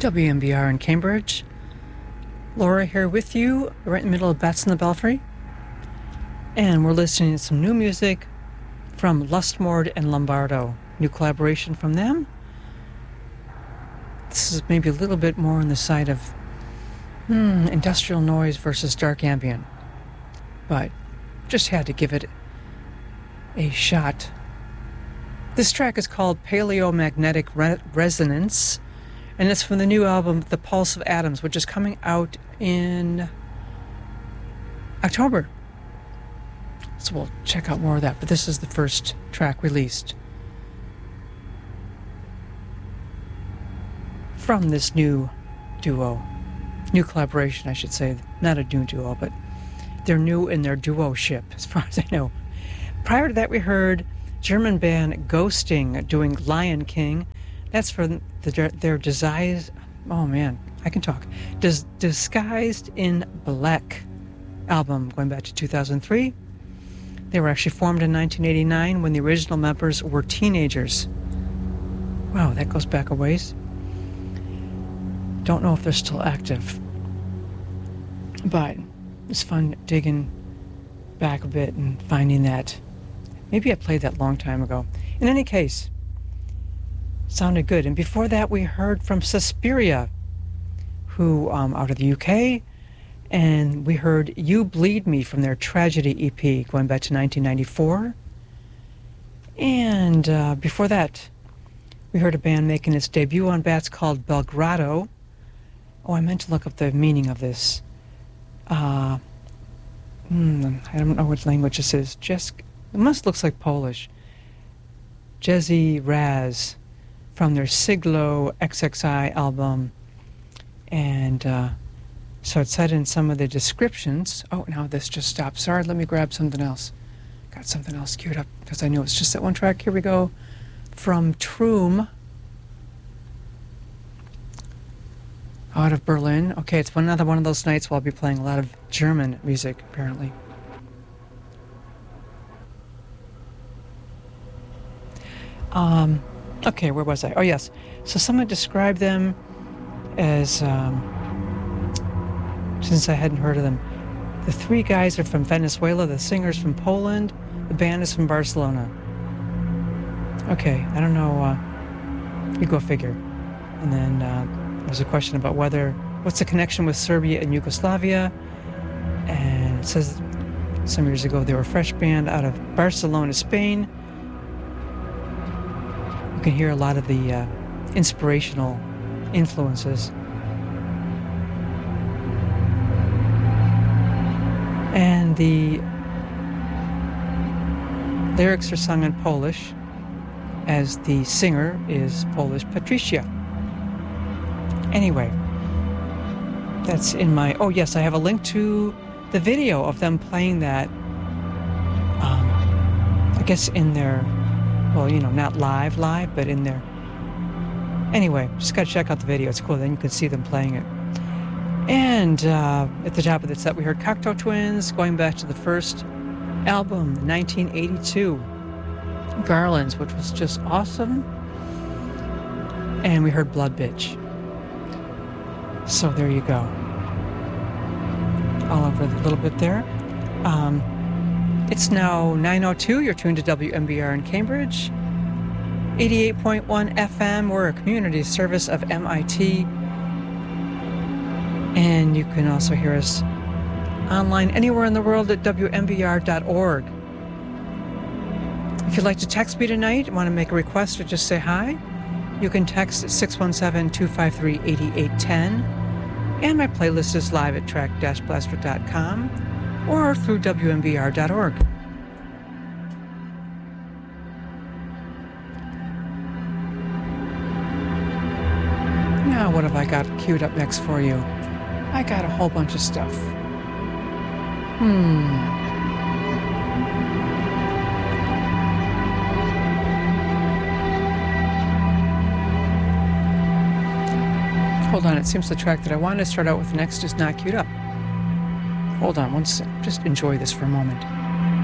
WMBR in Cambridge. Laura here with you, right in the middle of Bats in the Belfry. And we're listening to some new music from Lustmord and Lombardo. New collaboration from them. This is maybe a little bit more on the side of industrial noise versus dark ambient. But just had to give it a shot. This track is called Paleomagnetic Resonance, and it's from the new album The Pulse of Atoms, which is coming out in October. So we'll check out more of that, but this is the first track released from this new duo. New collaboration, I should say. Not a new duo, but they're new in their duo-ship, as far as I know. Prior to that, we heard German band Ghosting doing Lion King. That's from their Disguised... Oh, man, I can talk. Disguised in Black album, going back to 2003. They were actually formed in 1989 when the original members were teenagers. Wow, that goes back a ways. Don't know if they're still active. But it's fun digging back a bit and finding that. Maybe I played that a long time ago. In any case, sounded good. And before that, we heard from Suspiria, who out of the UK, and we heard You Bleed Me from their Tragedy EP, going back to 1994. And before that, we heard a band making its debut on Bats called Belgrado. Oh, I meant to look up the meaning of this. I don't know what language this is. It must looks like Polish. Jezi Raz from their Siglo XXI album. And so it said in some of the descriptions. Oh, now this just stopped. Sorry, let me grab something else. Got something else queued up because I know it's just that one track. Here we go. From Troom. Out of Berlin. Okay, it's another one of those nights where I'll be playing a lot of German music, apparently. Okay, where was I? Oh, yes. So someone described them as, since I hadn't heard of them, the three guys are from Venezuela, the singer's from Poland, the band is from Barcelona. Okay, I don't know, you go figure. And then there's a question about what's the connection with Serbia and Yugoslavia? And it says some years ago they were a fresh band out of Barcelona, Spain. You can hear a lot of the inspirational influences. And the lyrics are sung in Polish, as the singer is Polish Patricia. Anyway, that's in my... Oh, yes, I have a link to the video of them playing that, I guess in their... Well, not live, but in there. Anyway, just got to check out the video. It's cool. Then you can see them playing it. And at the top of the set, we heard Cocteau Twins, going back to the first album, 1982, Garlands, which was just awesome. And we heard Blood Bitch. So there you go. All over a little bit there. It's now 9:02. You're tuned to WMBR in Cambridge. 88.1 FM. We're a community service of MIT. And you can also hear us online anywhere in the world at WMBR.org. If you'd like to text me tonight, want to make a request or just say hi, you can text at 617-253-8810. And my playlist is live at track-blaster.com or through WMBR.org. Now, what have I got queued up next for you? I got a whole bunch of stuff. Hold on, it seems the track that I wanted to start out with next is not queued up. Hold on one sec, just enjoy this for a moment.